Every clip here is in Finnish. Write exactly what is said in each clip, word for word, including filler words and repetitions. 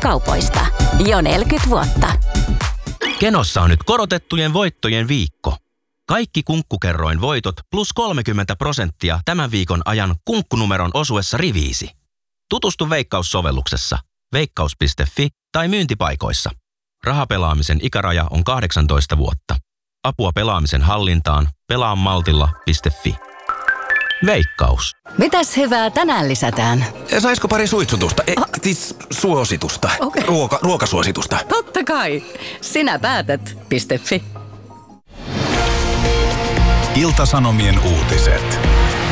kaupoista. Jo neljäkymmentä vuotta. Kenossa on nyt korotettujen voittojen viikko. Kaikki Kunkkukerroin voitot plus kolmekymmentä prosenttia tämän viikon ajan kunkkunumeron osuessa riviisi. Tutustu Veikkaus-sovelluksessa, veikkaus piste fi tai myyntipaikoissa. Rahapelaamisen ikäraja on kahdeksantoista vuotta. Apua pelaamisen hallintaan pelaamaltilla piste fi. Veikkaus. Mitäs hyvää tänään lisätään? Saisiko pari suitsutusta? E, siis suositusta. Okay. Ruoka, ruokasuositusta. Totta kai. Sinä päätät. .fi. Ilta-Sanomien uutiset.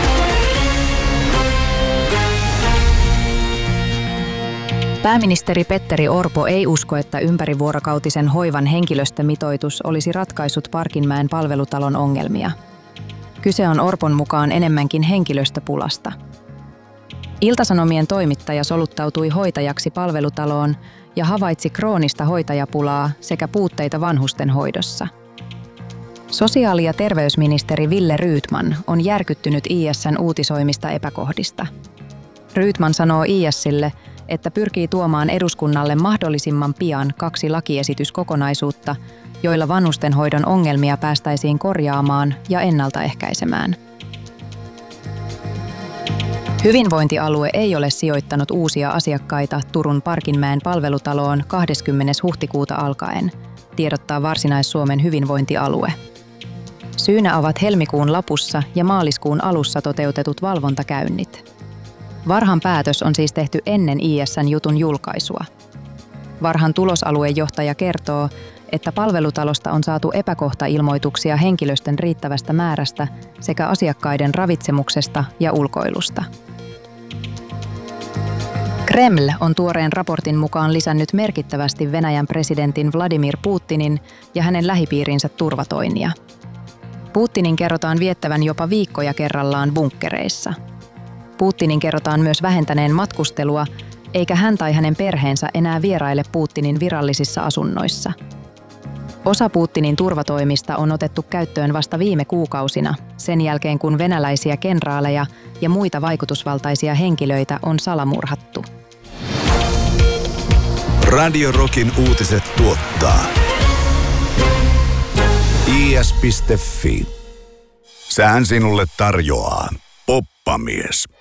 Pääministeri Petteri Orpo ei usko, että ympärivuorokautisen hoivan henkilöstömitoitus olisi ratkaissut Parkinmäen palvelutalon ongelmia. Kyse on Orpon mukaan enemmänkin henkilöstöpulasta. Ilta-Sanomien toimittaja soluttautui hoitajaksi palvelutaloon ja havaitsi kroonista hoitajapulaa sekä puutteita vanhustenhoidossa. Sosiaali- ja terveysministeri Wille Rydman on järkyttynyt I S:n uutisoimista epäkohdista. Rydman sanoo I S:lle, että pyrkii tuomaan eduskunnalle mahdollisimman pian kaksi lakiesityskokonaisuutta, joilla vanhustenhoidon ongelmia päästäisiin korjaamaan ja ennaltaehkäisemään. Hyvinvointialue ei ole sijoittanut uusia asiakkaita Turun Parkinmäen palvelutaloon kahdeskymmenes huhtikuuta alkaen, tiedottaa Varsinais-Suomen hyvinvointialue. Syynä ovat helmikuun lopussa ja maaliskuun alussa toteutetut valvontakäynnit. Varhan päätös on siis tehty ennen I S:n jutun julkaisua. Varhan tulosaluejohtaja kertoo, että palvelutalosta on saatu epäkohtailmoituksia henkilöstön riittävästä määrästä sekä asiakkaiden ravitsemuksesta ja ulkoilusta. Kreml on tuoreen raportin mukaan lisännyt merkittävästi Venäjän presidentin Vladimir Putinin ja hänen lähipiirinsä turvatoimia. Putinin kerrotaan viettävän jopa viikkoja kerrallaan bunkkereissa. Putinin kerrotaan myös vähentäneen matkustelua, eikä hän tai hänen perheensä enää vieraile Putinin virallisissa asunnoissa. Osa Putinin turvatoimista on otettu käyttöön vasta viime kuukausina, sen jälkeen kun venäläisiä kenraaleja ja muita vaikutusvaltaisia henkilöitä on salamurhattu. Radio Rockin uutiset tuottaa I S piste fi. Sehän sinulle tarjoaa Poppamies.